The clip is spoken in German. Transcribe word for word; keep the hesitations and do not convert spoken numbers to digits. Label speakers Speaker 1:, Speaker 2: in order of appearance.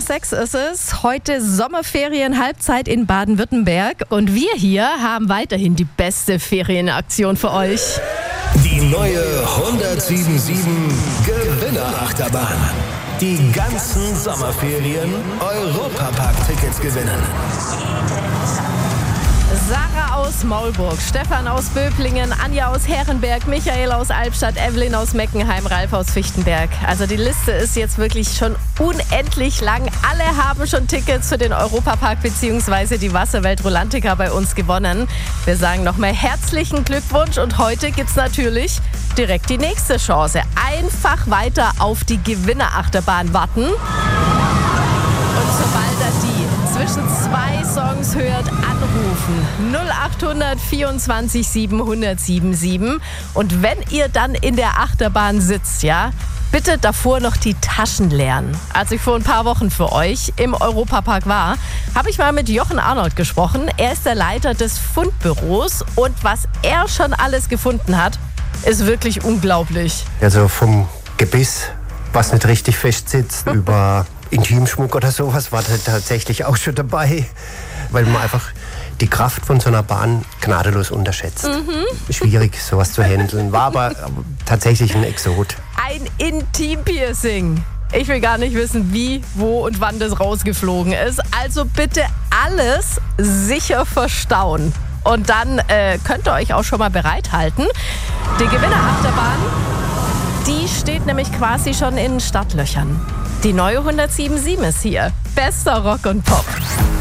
Speaker 1: sechs ist es. Heute Sommerferien-Halbzeit in Baden-Württemberg. Und wir hier haben weiterhin die beste Ferienaktion für euch.
Speaker 2: Die neue hundertsieben Gewinnerachterbahn. Die ganzen Sommerferien Europapark-Tickets gewinnen.
Speaker 1: Sarah aus Maulburg, Stefan aus Böblingen, Anja aus Herrenberg, Michael aus Albstadt, Evelyn aus Meckenheim, Ralf aus Fichtenberg. Also die Liste ist jetzt wirklich schon unendlich lang. Alle haben schon Tickets für den Europapark bzw. die Wasserwelt Rulantica bei uns gewonnen. Wir sagen nochmal herzlichen Glückwunsch und heute gibt's natürlich direkt die nächste Chance. Einfach weiter auf die Gewinnerachterbahn warten. Und sobald er die zwischen zwei Songs hört, anrufen. null acht hundert vierundzwanzig siebenhundert siebenundsieben. Und wenn ihr dann in der Achterbahn sitzt, ja, bitte davor noch die Taschen leeren. Als ich vor ein paar Wochen für euch im Europapark war, habe ich mal mit Jochen Arnold gesprochen. Er ist der Leiter des Fundbüros und was er schon alles gefunden hat, ist wirklich unglaublich.
Speaker 3: Also vom Gebiss, was nicht richtig fest sitzt, über Intimschmuck oder sowas war da tatsächlich auch schon dabei, weil man einfach die Kraft von so einer Bahn gnadenlos unterschätzt. Mhm. Schwierig, sowas zu handeln. War aber tatsächlich ein Exot.
Speaker 1: Ein Intimpiercing. Ich will gar nicht wissen, wie, wo und wann das rausgeflogen ist. Also bitte alles sicher verstauen. Und dann äh, könnt ihr euch auch schon mal bereithalten. Die Gewinnerachterbahn, die steht nämlich quasi schon in Startlöchern. Die neue hundertsieben Komma sieben ist hier. Bester Rock und Pop.